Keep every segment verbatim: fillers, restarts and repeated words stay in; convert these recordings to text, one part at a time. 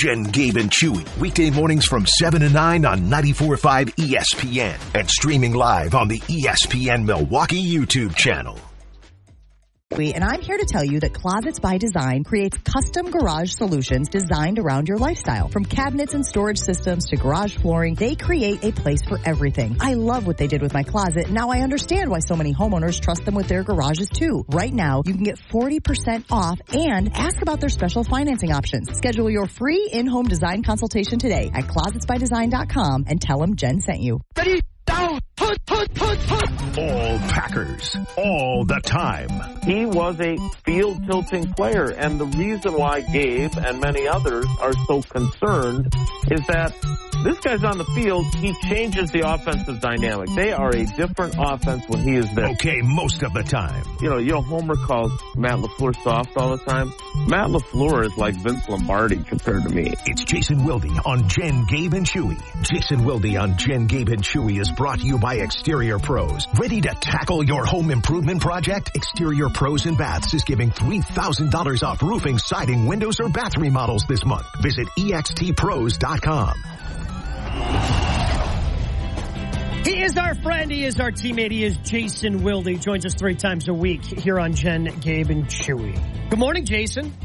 Jen, Gabe, and Chewy. Weekday mornings from seven to nine on ninety-four point five E S P N and streaming live on the E S P N Milwaukee YouTube channel. And I'm here to tell you that Closets by Design creates custom garage solutions designed around your lifestyle. From cabinets and storage systems to garage flooring, they create a place for everything. I love what they did with my closet. Now I understand why so many homeowners trust them with their garages too. Right now, you can get forty percent off and ask about their special financing options. Schedule your free in-home design consultation today at closets by design dot com and tell them Jen sent you. Ready, down, put, put, put, put. All Packers, all the time. He was a field-tilting player, and the reason why Gabe and many others are so concerned is that this guy's on the field, he changes the offensive dynamic. They are a different offense when he is there. Okay, most of the time. You know, you know, Homer calls Matt LaFleur soft all the time. Matt LaFleur is like Vince Lombardi compared to me. It's Jason Wilde on Jen, Gabe, and Chewy. Jason Wilde on Jen, Gabe, and Chewy is brought to you by Exterior Pros. Ready to tackle your home improvement project? Exterior Pros and Baths is giving three thousand dollars off roofing, siding, windows, or bath remodels this month. Visit E X T pros dot com. He is our friend. He is our teammate. He is Jason Wilde. He joins us three times a week here on Jen, Gabe, and Chewy. Good morning, Jason.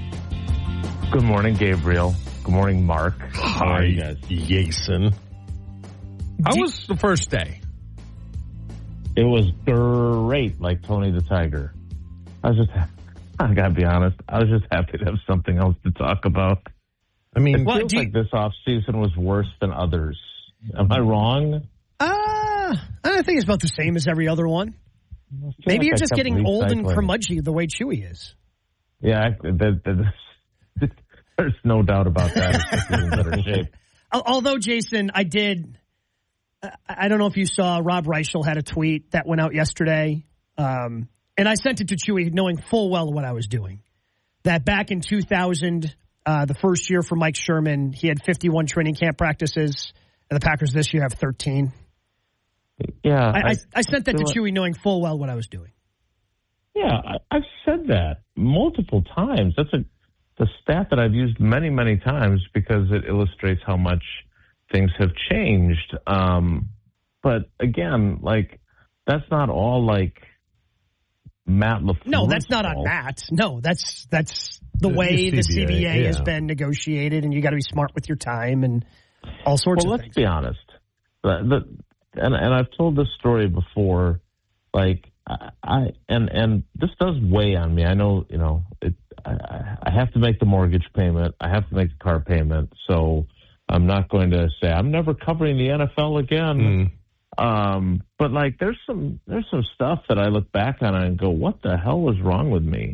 Good morning, Gabriel. Good morning, Mark. How are you guys? Jason. How was the first day? It was great, like Tony the Tiger. I was just, I gotta be honest, I was just happy to have something else to talk about. I mean, it feels like this offseason was worse than others. Am I wrong? Uh, I think it's about the same as every other one. Maybe like you're I just kept getting old and recycling. curmudgeonly the way Chewy is. Yeah, I- the, the, there's no doubt about that. It's in better shape. Al- Although, Jason, I did, I- I don't know if you saw, Rob Reichel had a tweet that went out yesterday, um, and I sent it to Chewy knowing full well what I was doing. That back in two thousand, uh, the first year for Mike Sherman, he had fifty-one training camp practices, and the Packers this year have thirteen. Yeah. I, I, I, I sent that to feel Chewy knowing full well what I was doing. Yeah, I, I've said that multiple times. That's a the stat that I've used many, many times because it illustrates how much things have changed. Um, but again, like, that's not all like Matt LaFleur. No, that's not on Matt. No, that's that's the The- way the the C C B A, B A has yeah. been negotiated, and you got to be smart with your time and all sorts Well, of let's things. be honest. The, the, and and I've told this story before. Like I, I and and this does weigh on me. I know, you know, it, I, I have to make the mortgage payment. I have to make the car payment. So I'm not going to say I'm never covering the N F L again. Mm. Um, but like, there's some there's some stuff that I look back on and go, what the hell was wrong with me?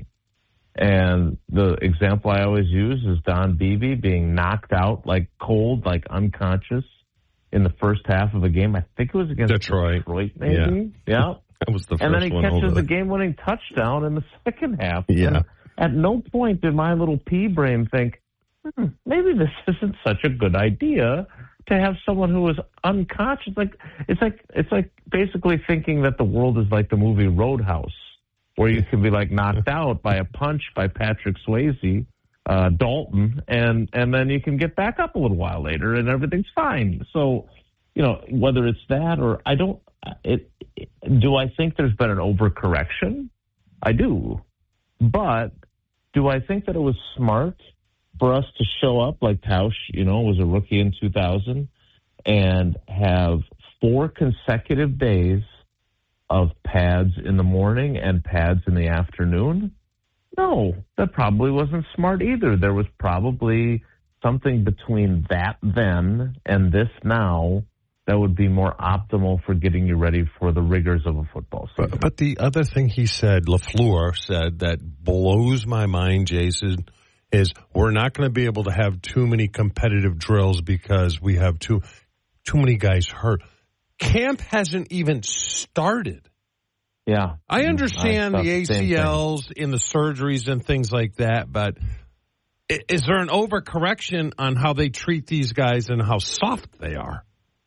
And the example I always use is Don Beebe being knocked out like cold, like unconscious in the first half of a game. I think it was against Detroit. Detroit, maybe. Yeah. yeah. That was the first And then he one catches over the the- game-winning touchdown in the second half. Yeah. And at no point did my little pea brain think, hmm, maybe this isn't such a good idea to have someone who is unconscious. Like it's like it's like basically thinking that the world is like the movie Roadhouse, where you can be like knocked out by a punch by Patrick Swayze, uh, Dalton, and and then you can get back up a little while later and everything's fine. So, you know, whether it's that or I don't. It, it, do I think there's been an overcorrection? I do. But do I think that it was smart for us to show up like Tausch, you know, was a rookie in two thousand and have four consecutive days of pads in the morning and pads in the afternoon? No, that probably wasn't smart either. There was probably something between that then and this now that would be more optimal for getting you ready for the rigors of a football season. But, but the other thing he said, LaFleur said, that blows my mind, Jason, is we're not going to be able to have too many competitive drills because we have too too many guys hurt. Camp hasn't even started. Yeah. I understand I the A C Ls in the surgeries and things like that, but i- is there an overcorrection on how they treat these guys and how soft they are?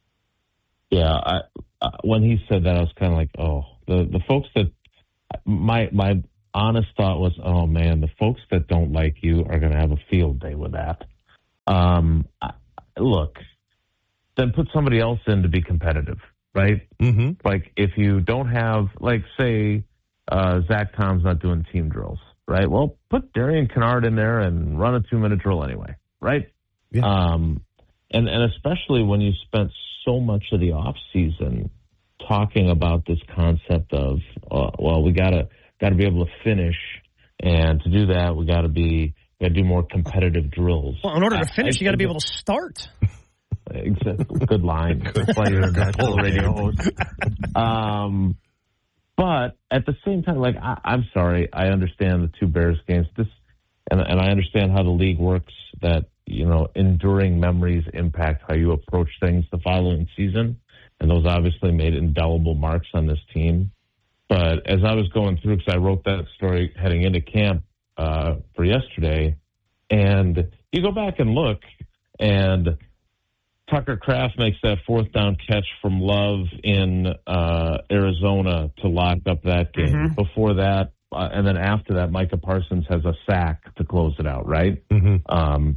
Yeah, I, uh, when he said that, I was kind of like, oh, the the folks that my my honest thought was, oh man, the folks that don't like you are going to have a field day with that. Um, look, then put somebody else in to be competitive, right? Mm-hmm. Like if you don't have, like say, uh, Zach Tom's not doing team drills, right? Well, put Darian Kennard in there and run a two-minute drill anyway, right? Yeah. Um, and, and especially when you spent so much of the off season talking about this concept of, uh, well, we gotta gotta be able to finish, and to do that, we gotta be gotta do more competitive drills. Well, in order to I, finish, I, you got to be able to start. Exactly. Good line. That's why you're a national radio host. Um, but at the same time, like I, I'm sorry, I understand the two Bears games. This, and, and I understand how the league works. That you know, enduring memories impact how you approach things the following season, and those obviously made indelible marks on this team. But as I was going through, because I wrote that story heading into camp uh, for yesterday, and you go back and look, and Tucker Kraft makes that fourth down catch from Love in uh, Arizona to lock up that game. Mm-hmm. Before that, uh, and then after that, Micah Parsons has a sack to close it out, right? Mm-hmm. Um,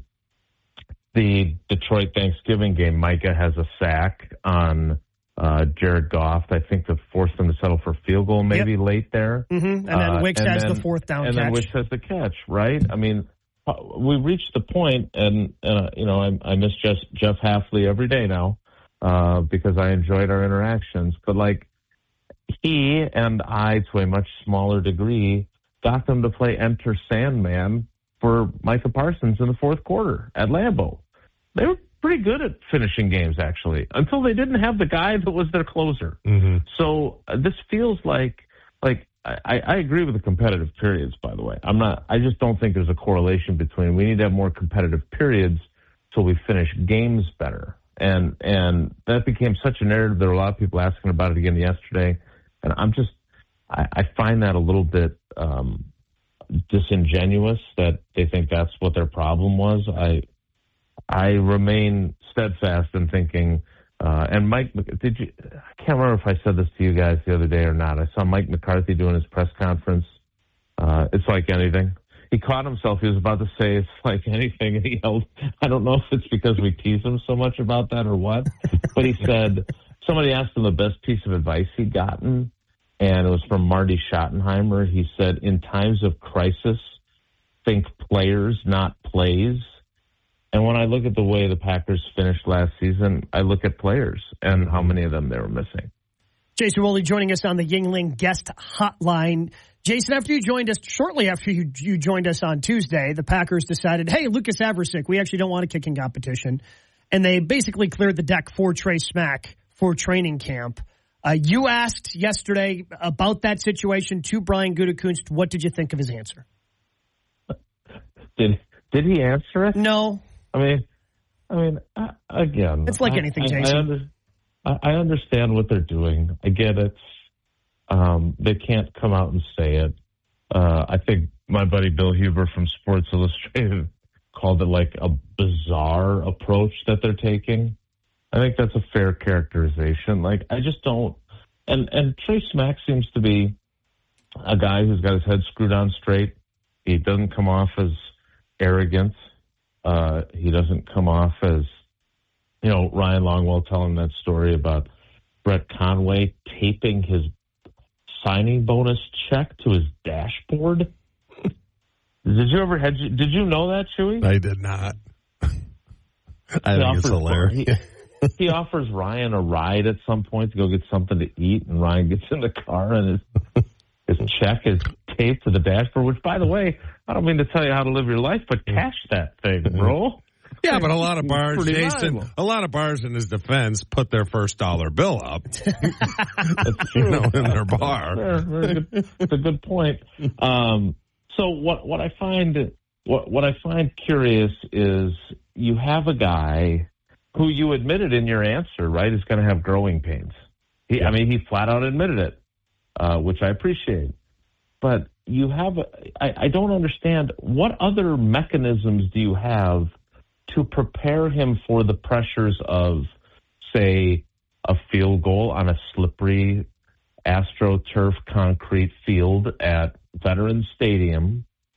the Detroit Thanksgiving game, Micah has a sack on uh, Jared Goff. I think that forced them to settle for field goal maybe Yep. late there. Mm-hmm. And then Uh, Wicks and has then- the fourth down and catch. then Wicks has the catch, right? I mean, uh, we reached the point, and uh, you know, I, I miss Jeff, Jeff Hafley every day now uh, because I enjoyed our interactions. But like he and I, to a much smaller degree, got them to play Enter Sandman for Micah Parsons in the fourth quarter at Lambeau. They were pretty good at finishing games, actually, until they didn't have the guy that was their closer. Mm-hmm. So uh, this feels like, like I, I agree with the competitive periods, by the way. I'm not, I just don't think there's a correlation between, we need to have more competitive periods so we finish games better. And, and that became such a narrative. There were a lot of people asking about it again yesterday. And I'm just, I, I find that a little bit um, disingenuous that they think that's what their problem was. I, I remain steadfast in thinking, uh, and Mike, did you, I can't remember if I said this to you guys the other day or not. I saw Mike McCarthy doing his press conference. Uh, it's like anything. He caught himself. He was about to say it's like anything. And he held, I don't know if it's because we tease him so much about that or what, but he said, somebody asked him the best piece of advice he'd gotten, and it was from Marty Schottenheimer. He said, in times of crisis, think players, not plays. And when I look at the way the Packers finished last season, I look at players and how many of them they were missing. Jason Woolley joining us on the Yuengling guest hotline. Jason, after you joined us, shortly after you, you joined us on Tuesday, the Packers decided, hey, Lucas Aversick, we actually don't want a kicking competition. And they basically cleared the deck for Trey Smack for training camp. Uh, you asked yesterday about that situation to Brian Gutekunst. What did you think of his answer? Did did he answer it? No. I mean, I mean, uh, again, It's like I, anything, I, Jason. I, under, I, I understand what they're doing. I get it. Um, they can't come out and say it. Uh, I think my buddy Bill Huber from Sports Illustrated called it like a bizarre approach that they're taking. I think that's a fair characterization. Like, I just don't. And and Trey Smack seems to be a guy who's got his head screwed on straight. He doesn't come off as arrogant. Uh, he doesn't come off as, you know, Ryan Longwell telling that story about Brett Conway taping his signing bonus check to his dashboard. Did you ever had you, did you know that, Chewy? I did not. I He think it's offers- hilarious. He, he offers Ryan a ride at some point to go get something to eat, and Ryan gets in the car and his his check is taped to the dashboard. Which, by the way, I don't mean to tell you how to live your life, but cash that thing, bro. Yeah, but a lot of bars, Pretty Jason, valuable. a lot of bars in his defense put their first dollar bill up, That's you know, in their bar. Fair, very good. It's a good point. Um, so what what I find what what I find curious is you have a guy who you admitted in your answer, right, is going to have growing pains. He, I mean, he flat out admitted it, uh, which I appreciate. But you have, I, I don't understand, what other mechanisms do you have to prepare him for the pressures of, say, a field goal on a slippery AstroTurf concrete field at Veterans Stadium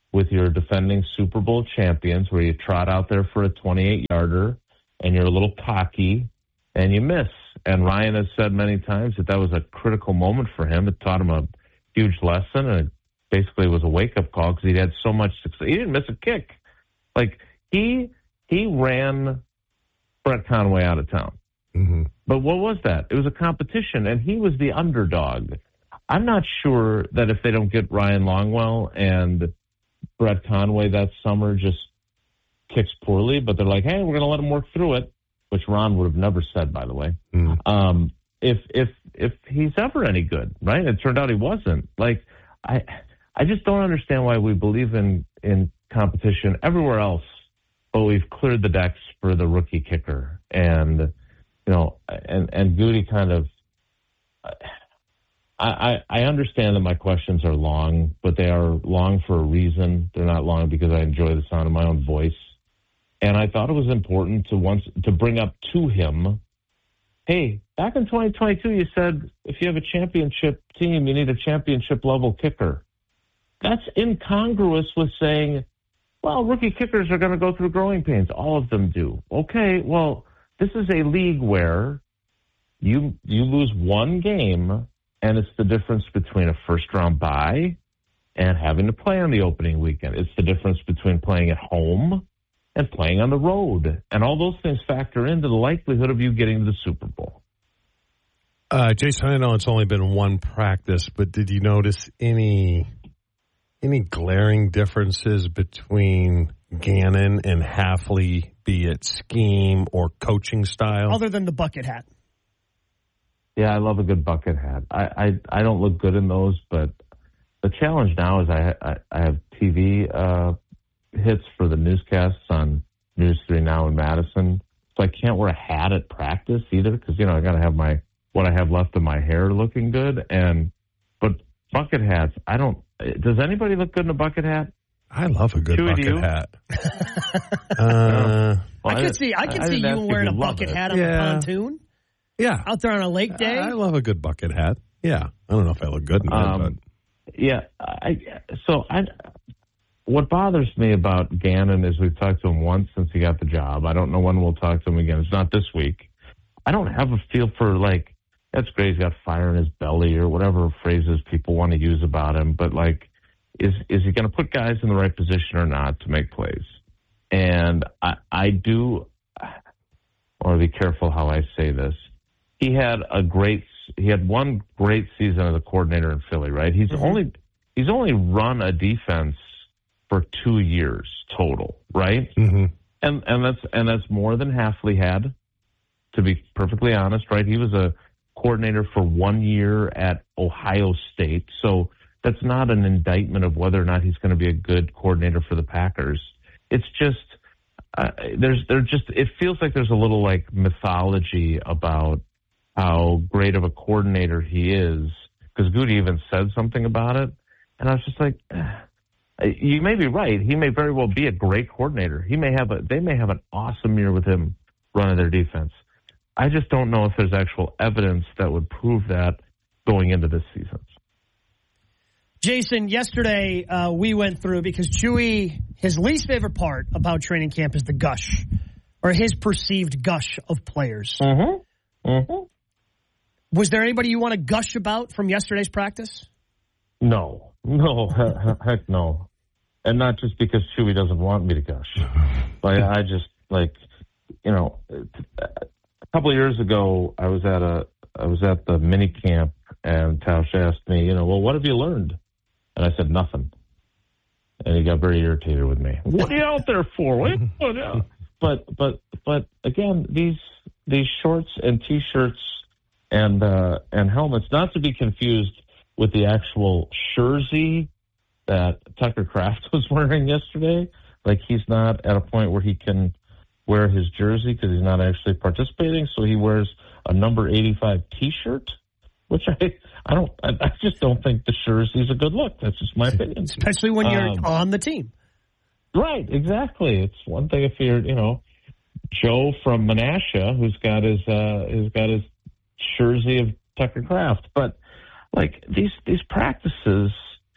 with your defending Super Bowl champions where you trot out there for a twenty-eight yarder and you're a little cocky and you miss. And Ryan has said many times that that was a critical moment for him. It taught him a huge lesson, and it basically was a wake-up call because he'd had so much success. He didn't miss a kick. Like, he he ran Brett Conway out of town. Mm-hmm. But what was that? It was a competition, and he was the underdog. I'm not sure that if they don't get Ryan Longwell and Brett Conway that summer just kicks poorly, but they're like, hey, we're going to let him work through it, which Ron would have never said, by the way. Mm. Um, if if if he's ever any good, right? It turned out he wasn't. Like, I I just don't understand why we believe in, in competition everywhere else, but we've cleared the decks for the rookie kicker. And, you know, and, and Goody kind of... I, I understand that my questions are long, but they are long for a reason. They're not long because I enjoy the sound of my own voice. And I thought it was important to once to bring up to him, hey, back in twenty twenty-two, you said if you have a championship team, you need a championship-level kicker. That's incongruous with saying, well, rookie kickers are going to go through growing pains. All of them do. Okay, well, this is a league where you you lose one game, and it's the difference between a first-round bye and having to play on the opening weekend. It's the difference between playing at home and playing on the road. And all those things factor into the likelihood of you getting to the Super Bowl. Uh, Jason, I know it's only been one practice, but did you notice any any glaring differences between Gannon and Hafley, be it scheme or coaching style? Other than the bucket hat. Yeah, I love a good bucket hat. I, I, I don't look good in those, but the challenge now is I I, I have T V uh, hits for the newscasts on News three Now in Madison, so I can't wear a hat at practice either because, you know, I got to have my what I have left of my hair looking good. And but bucket hats, I don't. Does anybody look good in a bucket hat? I love a good Chewy, bucket hat. uh, well, I can see I can I see you wearing a bucket hat on yeah. the pontoon. Yeah. Out there on a lake day? I love a good bucket hat. Yeah. I don't know if I look good in that, um, but. Yeah. I, so I, what bothers me about Gannon is we've talked to him once since he got the job. I don't know when we'll talk to him again. It's not this week. I don't have a feel for, like, that's great. He's got fire in his belly or whatever phrases people want to use about him. But, like, is is he going to put guys in the right position or not to make plays? And I, I do I want to be careful how I say this. He had a great. He had one great season as a coordinator in Philly, right? He's mm-hmm. only he's only run a defense for two years total, right? Mm-hmm. And and that's and that's more than Hafley had, to be perfectly honest, right? He was a coordinator for one year at Ohio State, so that's not an indictment of whether or not he's going to be a good coordinator for the Packers. It's just uh, there's there just it feels like there's a little like mythology about how great of a coordinator he is, because Goody even said something about it. And I was just like, eh, you may be right. He may very well be a great coordinator. He may have a, they may have an awesome year with him running their defense. I just don't know if there's actual evidence that would prove that going into this season. Jason, yesterday uh, we went through, because Chewy, his least favorite part about training camp is the gush, or his perceived gush of players. Mm-hmm. Mm-hmm. Was there anybody you want to gush about from yesterday's practice? No. No. Heck no. And not just because Chewy doesn't want me to gush. But I just, like, you know, a couple of years ago, I was at a, I was at the mini camp, and Tausch asked me, you know, well, what have you learned? And I said, nothing. And he got very irritated with me. What are you out there for? What are you doing out? But, but, but again, these, these shorts and T-shirts and uh, and helmets, not to be confused with the actual jersey that Tucker Kraft was wearing yesterday. Like, he's not at a point where he can wear his jersey because he's not actually participating, so he wears a number eighty-five T-shirt, which I I don't I, I just don't think the jersey is a good look. That's just my opinion. Especially when you're um, on the team. Right, exactly. It's one thing if you're, you know, Joe from Menasha, who's got his uh, who's got his jersey of Tucker Kraft. But, like, these these practices,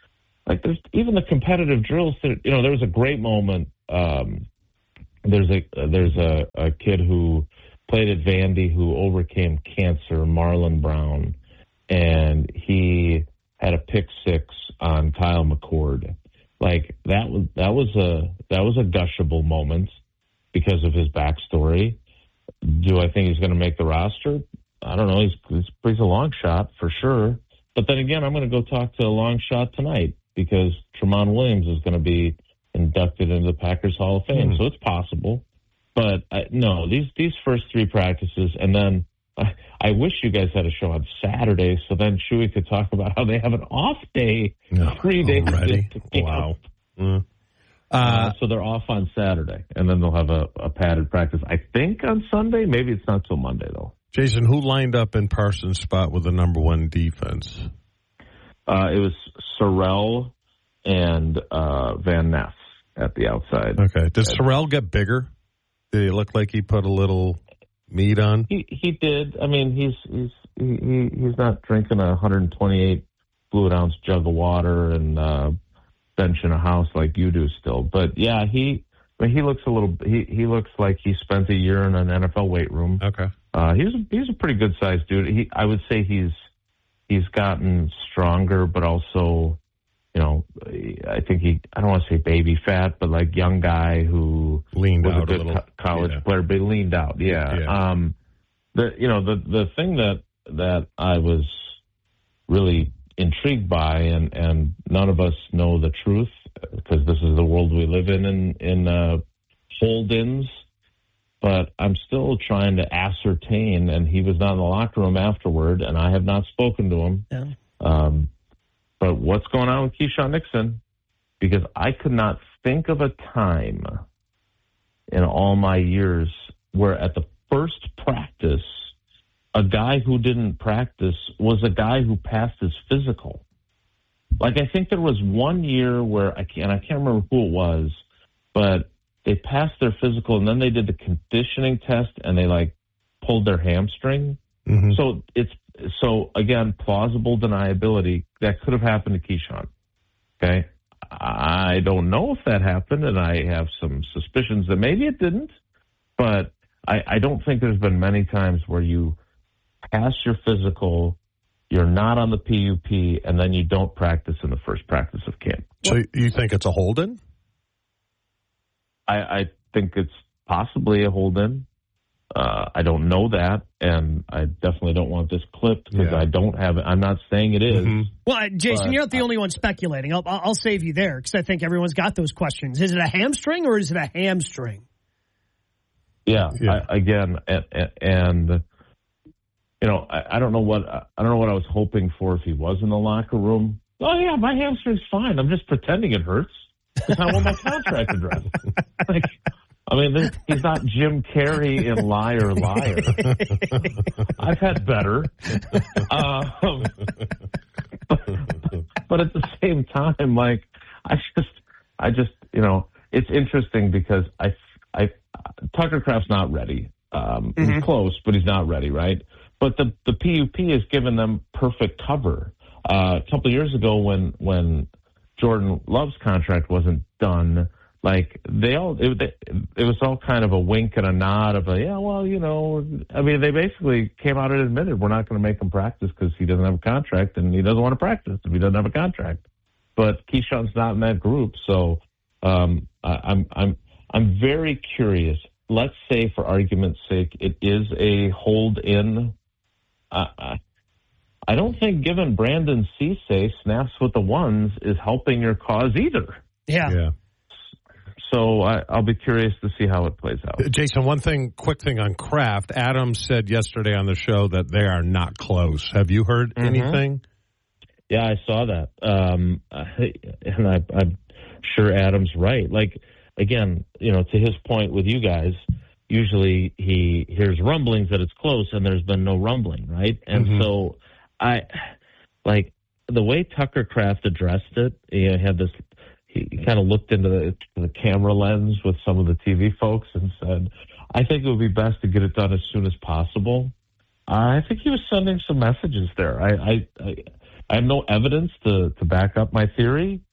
like there's even the competitive drills. That, you know, there was a great moment. Um, there's a there's a, a kid who played at Vandy who overcame cancer, Marlon Brown, and he had a pick six on Kyle McCord. Like that was that was a that was a gushable moment because of his backstory. Do I think he's going to make the roster? I don't know. He's, he's he's a long shot for sure. But then again, I'm going to go talk to a long shot tonight because Tramon Williams is going to be inducted into the Packers Hall of Fame. Mm. So it's possible. But uh, no, these these first three practices, and then I, I wish you guys had a show on Saturday, so then Chewy could talk about how they have an off day no, three days already. To wow. Mm. Uh, uh, so they're off on Saturday, and then they'll have a, a padded practice, I think, on Sunday. Maybe it's not till Monday, though. Jason, who lined up in Parsons' spot with the number one defense? Uh, it was Sorrell and uh, Van Ness at the outside. Okay. Does Sorrell get bigger? Did he look like he put a little meat on? He he did. I mean, he's he's he, he's not drinking a one hundred twenty-eight fluid ounce jug of water and uh, benching a house like you do still. But yeah, he I mean, he looks a little. He he looks like he spent a year in an N F L weight room. Okay. Uh, he's a, he's a pretty good sized dude. He I would say he's he's gotten stronger, but also, you know, I think he, I don't want to say baby fat, but like young guy who leaned was out a good a little, co- college yeah. player, but leaned out. Yeah. yeah. Um, the, you know, the, the thing that, that I was really intrigued by, and, and none of us know the truth because this is the world we live in, in, in, uh, hold-ins, but I'm still trying to ascertain, and he was not in the locker room afterward, and I have not spoken to him. Yeah. Um, But what's going on with Keyshawn Nixon? Because I could not think of a time in all my years where at the first practice, a guy who didn't practice was a guy who passed his physical. Like, I think there was one year where, I can't, I can't remember who it was, but they passed their physical and then they did the conditioning test and they, like, pulled their hamstring. Mm-hmm. So it's, So, again, plausible deniability, that could have happened to Keyshawn. Okay? I don't know if that happened, and I have some suspicions that maybe it didn't, but I, I don't think there's been many times where you pass your physical, you're not on the P U P, and then you don't practice in the first practice of camp. So you think it's a hold-in? I, I think it's possibly a hold-in. Uh, I don't know that, and I definitely don't want this clipped because yeah. I don't have it. I'm not saying it is. Mm-hmm. Well, Jason, you're not the only one speculating. I'll, I'll save you there because I think everyone's got those questions. Is it a hamstring or is it a hamstring? Yeah, yeah. I, again, and, and you know, I, I don't know what I don't know what I was hoping for if he was in the locker room. Oh yeah, my hamstring's fine. I'm just pretending it hurts because I want my contract addressed. Like. I mean, this, he's not Jim Carrey in Liar, Liar. I've had better. Um, but, but at the same time, like, I just, I just, you know, it's interesting because I, I, Tucker Kraft's not ready. Um, mm-hmm. He's close, but he's not ready, right? But the, the P U P has given them perfect cover. Uh, a couple of years ago when, when Jordan Love's contract wasn't done, like they all, it, it was all kind of a wink and a nod of a, yeah, well, you know, I mean, they basically came out and admitted we're not going to make him practice because he doesn't have a contract and he doesn't want to practice if he doesn't have a contract. But Keyshawn's not in that group, so um, I, I'm, I'm, I'm very curious. Let's say, for argument's sake, it is a hold-in. Uh, I don't think giving Brandon Cisse snaps with the ones is helping your cause either. Yeah. Yeah. So I, I'll be curious to see how it plays out. Jason, one thing, quick thing on Kraft. Adam said yesterday on the show that they are not close. Have you heard mm-hmm. anything? Yeah, I saw that. Um, I, and I, I'm sure Adam's right. Like, again, you know, to his point with you guys, usually he hears rumblings that it's close and there's been no rumbling, right? And mm-hmm. so I, like, the way Tucker Kraft addressed it, he had this, he kind of looked into the, the camera lens with some of the T V folks and said, I think it would be best to get it done as soon as possible. Uh, I think he was sending some messages there. I, I, I, I have no evidence to, to back up my theory,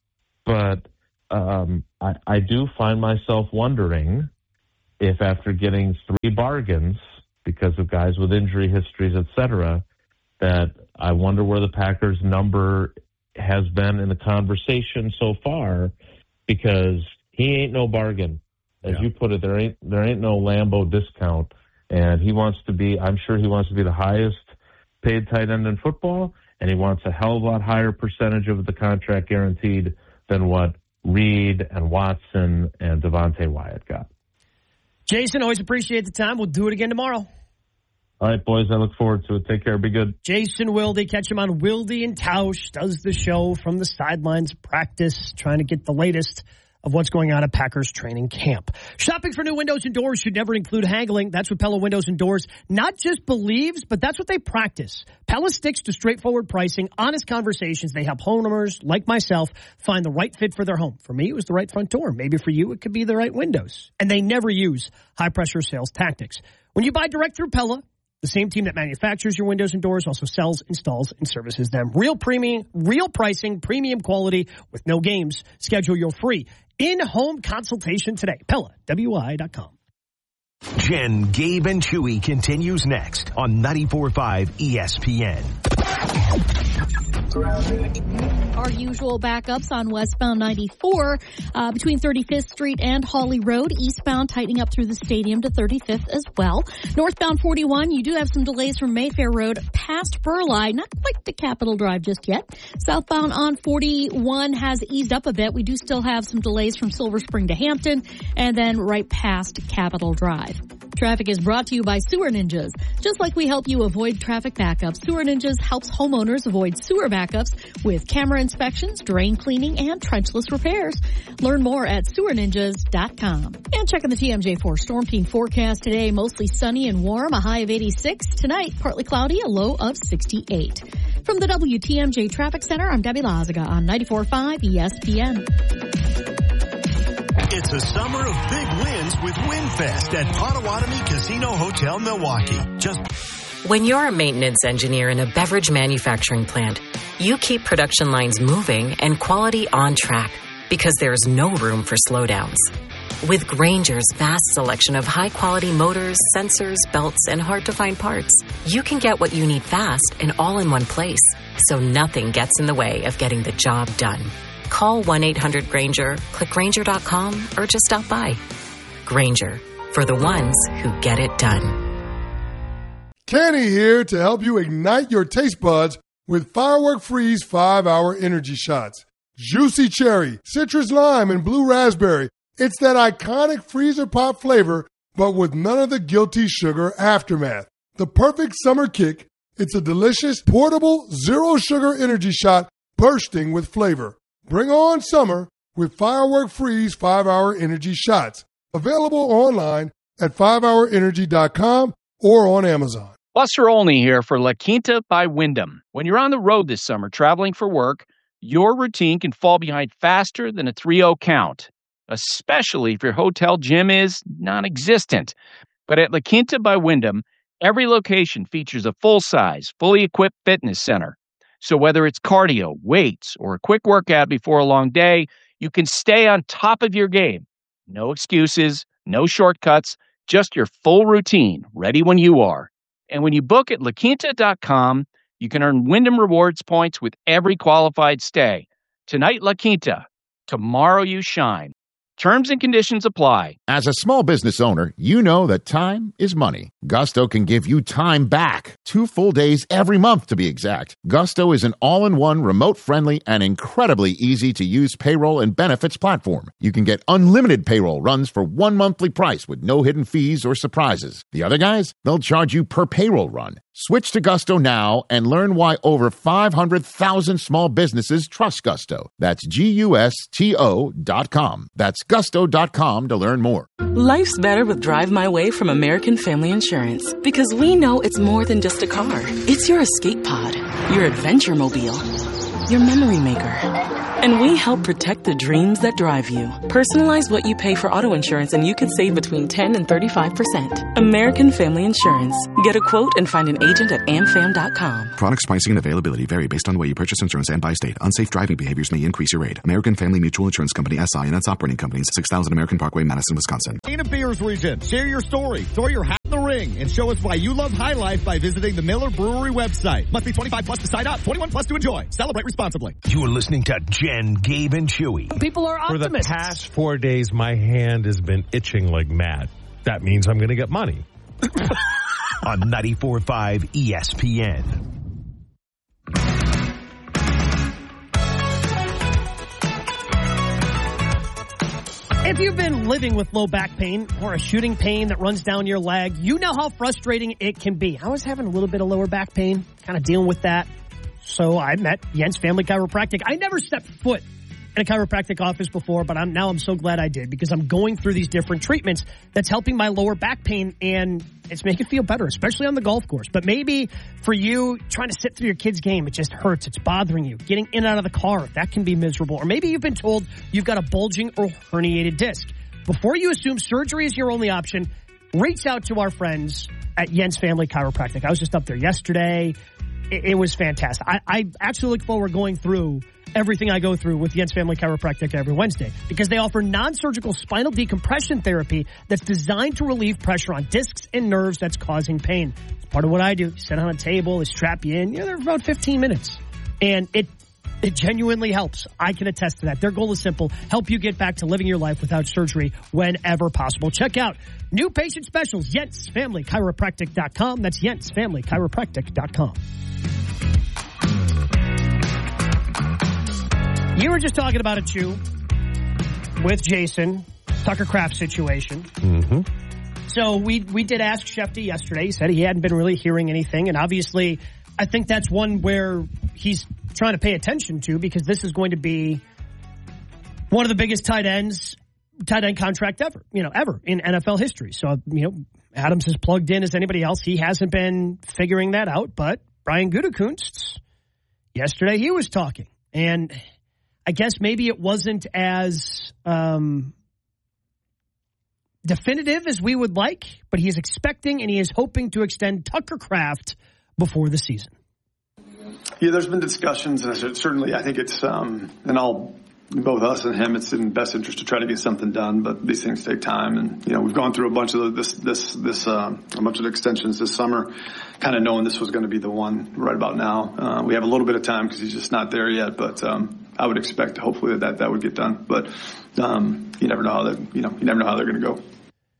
but um, I, I do find myself wondering if after getting three bargains because of guys with injury histories, et cetera, that I wonder where the Packers' number has been in the conversation so far, because he ain't no bargain. As yeah. you put it, there ain't there ain't no Lambeau discount, and he wants to be. I'm sure he wants to be the highest paid tight end in football, and he wants a hell of a lot higher percentage of the contract guaranteed than what Reed and Watson and Devontae Wyatt got. Jason, always appreciate the time. We'll do it again tomorrow. All right, boys, I look forward to it. Take care. Be good. Jason Wilde, catch him on Wilde and Tausch, does the show from the sidelines of practice, trying to get the latest of what's going on at Packers training camp. Shopping for new windows and doors should never include haggling. That's what Pella Windows and Doors not just believes, but that's what they practice. Pella sticks to straightforward pricing, honest conversations. They help homeowners like myself find the right fit for their home. For me, it was the right front door. Maybe for you, it could be the right windows. And they never use high-pressure sales tactics. When you buy direct through Pella, the same team that manufactures your windows and doors also sells, installs, and services them. Real premium, real pricing, premium quality with no games. Schedule your free in-home consultation today. Pella, W I dot com. Jen, Gabe, and Chewy continues next on ninety-four point five E S P N. Our usual backups on westbound ninety-four uh, between thirty-fifth Street and Hawley Road. Eastbound tightening up through the stadium to thirty-fifth as well. Northbound forty-one, you do have some delays from Mayfair Road past Burleigh. Not quite to Capitol Drive just yet. Southbound on forty-one has eased up a bit. We do still have some delays from Silver Spring to Hampton and then right past Capitol Drive. Traffic is brought to you by Sewer Ninjas. Just like we help you avoid traffic backups, Sewer Ninjas helps homeowners avoid sewer backups with camera inspections, drain cleaning, and trenchless repairs. Learn more at sewer ninjas dot com. And checking the T M J four Storm Team forecast today, mostly sunny and warm, a high of eighty-six. Tonight, partly cloudy, a low of sixty-eight. From the W T M J Traffic Center, I'm Debbie Lazaga on ninety-four point five E S P N. It's a summer of big wins with WinFest at Potawatomi Casino Hotel, Milwaukee. Just when you're a maintenance engineer in a beverage manufacturing plant, you keep production lines moving and quality on track because there's no room for slowdowns. With Grainger's vast selection of high-quality motors, sensors, belts, and hard-to-find parts, you can get what you need fast and all in one place, so nothing gets in the way of getting the job done. Call one eight hundred Grainger, click Grainger dot com, or just stop by. Grainger, for the ones who get it done. Kenny here to help you ignite your taste buds with Firework Freeze five hour Energy Shots. Juicy cherry, citrus lime, and blue raspberry. It's that iconic freezer pop flavor, but with none of the guilty sugar aftermath. The perfect summer kick. It's a delicious, portable, zero-sugar energy shot bursting with flavor. Bring on summer with Firework Freeze five hour Energy Shots. Available online at five hour energy dot com or on Amazon. Buster Olney here for La Quinta by Wyndham. When you're on the road this summer traveling for work, your routine can fall behind faster than a three oh count, especially if your hotel gym is non-existent. But at La Quinta by Wyndham, every location features a full-size, fully equipped fitness center. So whether it's cardio, weights, or a quick workout before a long day, you can stay on top of your game. No excuses, no shortcuts, just your full routine, ready when you are. And when you book at la quinta dot com, you can earn Wyndham Rewards points with every qualified stay. Tonight, La Quinta. Tomorrow, you shine. Terms and conditions apply. As a small business owner, you know that time is money. Gusto can give you time back. Two full days every month, to be exact. Gusto is an all-in-one, remote-friendly, and incredibly easy-to-use payroll and benefits platform. You can get unlimited payroll runs for one monthly price with no hidden fees or surprises. The other guys, they'll charge you per payroll run. Switch to Gusto now and learn why over five hundred thousand small businesses trust Gusto. That's G U S T O dot com. That's gusto dot com to learn more. Life's better with Drive My Way from American Family Insurance because we know it's more than just a car. It's your escape pod, your adventure mobile. your memory maker. And we help protect the dreams that drive you. Personalize what you pay for auto insurance and you could save between ten and thirty-five percent. American Family Insurance. Get a quote and find an agent at am fam dot com. Products, pricing, and availability vary based on the way you purchase insurance and by state. Unsafe driving behaviors may increase your rate. American Family Mutual Insurance Company, S I and its operating companies, six thousand American Parkway, Madison, Wisconsin. In a Beers region, share your story, throw your hat in the ring, and show us why you love High Life by visiting the Miller Brewery website. Must be twenty-five plus to sign up, twenty-one plus to enjoy. Celebrate responsibly. You're listening to Jen, Gabe, and Chewy. People are optimists. For the past four days, my hand has been itching like mad. That means I'm going to get money. On ninety-four point five E S P N. If you've been living with low back pain or a shooting pain that runs down your leg, you know how frustrating it can be. I was having a little bit of lower back pain, kind of dealing with that. So I met Jens Family Chiropractic. I never stepped foot in a chiropractic office before, but I'm now I'm so glad I did because I'm going through these different treatments that's helping my lower back pain, and it's making it feel better, especially on the golf course. But maybe for you, trying to sit through your kid's game, it just hurts. It's bothering you. Getting in and out of the car, that can be miserable. Or maybe you've been told you've got a bulging or herniated disc. Before you assume surgery is your only option, reach out to our friends at Jens Family Chiropractic. I was just up there yesterday. It, it was fantastic. I, I actually look forward to going through everything I go through with Jens Family Chiropractic every Wednesday because they offer non-surgical spinal decompression therapy that's designed to relieve pressure on discs and nerves that's causing pain. It's part of what I do. You sit on a table, they strap you in. You're there for about fifteen minutes. And it it genuinely helps. I can attest to that. Their goal is simple. Help you get back to living your life without surgery whenever possible. Check out new patient specials, Jens Family Chiropractic dot com. That's Jens Family Chiropractic dot com. You were just talking about it, Chew, with Jason, Tucker Kraft situation. Mm-hmm. So we we did ask Shefty yesterday. He said he hadn't been really hearing anything. And obviously, I think that's one where he's trying to pay attention to because this is going to be one of the biggest tight ends, tight end contract ever, you know, ever in N F L history. So, you know, Adams is plugged in as anybody else. He hasn't been figuring that out. But Brian Gutekunst, yesterday he was talking. And I guess maybe it wasn't as um, definitive as we would like, but he is expecting and he is hoping to extend Tucker Kraft before the season. Yeah, there's been discussions, and certainly I think it's, um, and all, both us and him, it's in best interest to try to get something done, but these things take time. And, you know, we've gone through a bunch of this, this, this, uh, a bunch of extensions this summer, kind of knowing this was going to be the one right about now. Uh, we have a little bit of time because he's just not there yet, but, um, I would expect hopefully that, that that would get done, but, um, you never know how that, you know, you never know how they're going to go.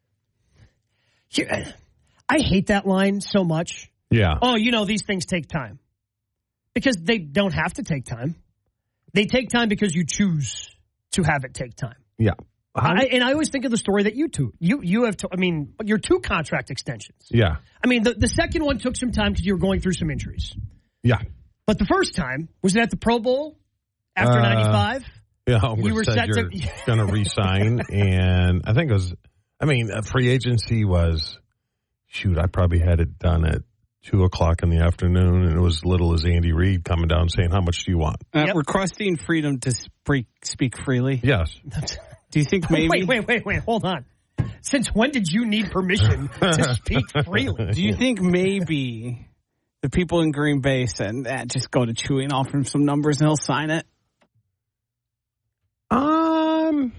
Yeah, I hate that line so much. Yeah. Oh, you know, these things take time. Because they don't have to take time. They take time because you choose to have it take time. Yeah. I, and I always think of the story that you two, you you have, to, I mean, your two contract extensions. Yeah. I mean, the, the second one took some time because you were going through some injuries. Yeah. But the first time, was it at the Pro Bowl after ninety-five? Uh, yeah, you were set you're to going to resign. And I think it was, I mean, free agency was, shoot, I probably had it done at two o'clock in the afternoon, and it was little as Andy Reid coming down saying, how much do you want? Uh, yep. Requesting freedom to speak, speak freely. Yes. Do you think maybe? Wait, wait, wait, wait. Hold on. Since when did you need permission to speak freely? Do you think maybe the people in Green Bay said, eh, just go to Chewy and offer him some numbers and he'll sign it? Um,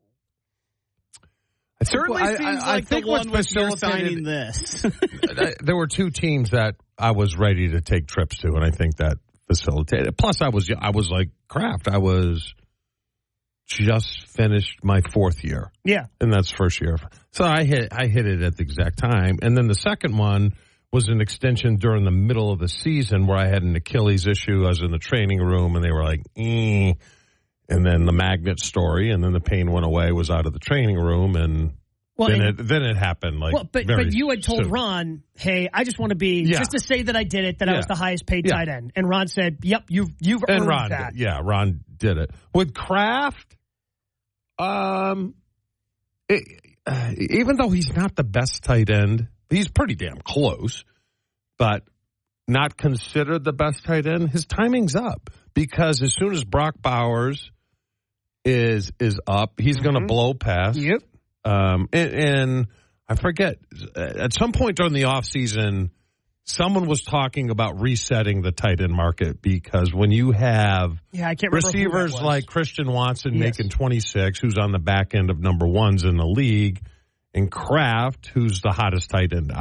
it certainly I, seems I, like I think the one was facilitated signing this. There were two teams that I was ready to take trips to, and I think that facilitated. Plus, I was I was like Kraft. I was just finished my fourth year. Yeah, and that's first year. So I hit I hit it at the exact time, and then the second one was an extension during the middle of the season where I had an Achilles issue. I was in the training room, and they were like, eh. And then the magnet story, and then the pain went away, was out of the training room, and well, then and, it then it happened. Like, well, but but you had told soon. Ron, hey, I just want to be yeah. just to say that I did it, that yeah. I was the highest paid yeah. tight end, and Ron said, yep, you've you've and earned Ron that. Did, yeah, Ron did it with Kraft. Um, it, uh, even though he's not the best tight end, he's pretty damn close, but not considered the best tight end. His timing's up. because as soon as Brock Bowers is is up, he's mm-hmm. going to blow past. Yep. Um, and, and I forget, at some point during the offseason, someone was talking about resetting the tight end market because when you have yeah, I can't receivers like Christian Watson yes. making twenty-six, who's on the back end of number ones in the league, and Kraft, who's the hottest tight end